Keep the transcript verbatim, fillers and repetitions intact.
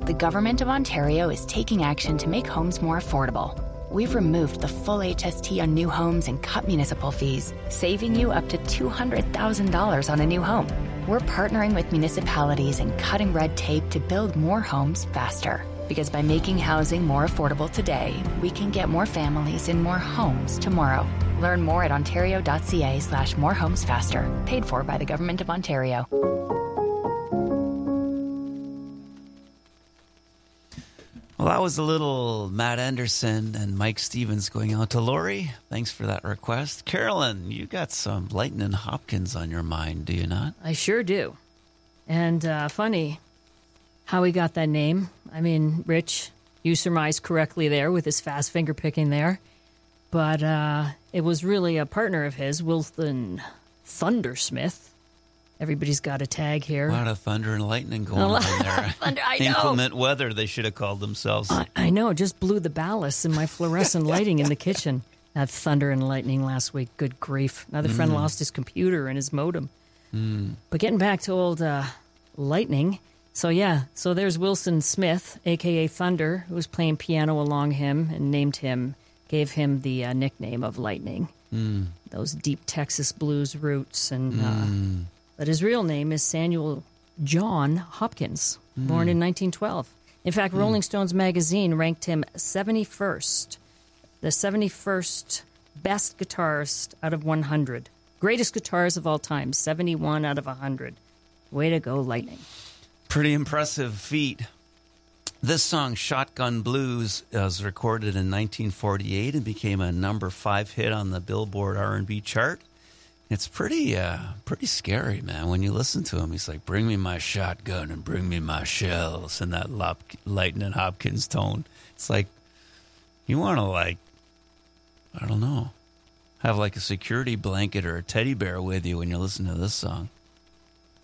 the Government of Ontario is taking action to make homes more affordable. We've removed the full H S T on new homes and cut municipal fees, saving you up to two hundred thousand dollars on a new home. We're partnering with municipalities and cutting red tape to build more homes faster. Because by making housing more affordable today, we can get more families in more homes tomorrow. Learn more at ontario.ca slash more homes faster. Paid for by the Government of Ontario. Well, that was a little Matt Anderson and Mike Stevens going out to Lori. Thanks for that request. Carolyn, you got some Lightning Hopkins on your mind, do you not? I sure do. And uh, funny how he got that name. I mean, Rich, you surmised correctly there with his fast finger picking there. But uh, it was really a partner of his, Wilson Thundersmith. Everybody's got a tag here. A lot of thunder and lightning going on there. Thunder, I know. Inclement weather, they should have called themselves. I, I know, just blew the ballast in my fluorescent lighting in the kitchen. That thunder and lightning last week, good grief. Another friend Mm. lost his computer and his modem. Mm. But getting back to old uh, lightning, so yeah, so there's Wilson Smith, a k a. Thunder, who was playing piano along him and named him, gave him the uh, nickname of Lightning. Mm. Those deep Texas blues roots. and. Mm. Uh, But his real name is Samuel John Hopkins, Mm. born in nineteen twelve. In fact, Mm. Rolling Stones magazine ranked him seventy-first, the seventy-first best guitarist out of one hundred. Greatest guitarist of all time, seventy-one out of one hundred. Way to go, Lightning. Pretty impressive feat. This song, Shotgun Blues, was recorded in nineteen forty-eight and became a number five hit on the Billboard R and B chart. It's pretty uh, pretty scary, man. When you listen to him, he's like, bring me my shotgun and bring me my shells in that Lop- Lightning Hopkins tone. It's like, you want to like, I don't know, have like a security blanket or a teddy bear with you when you listen to this song.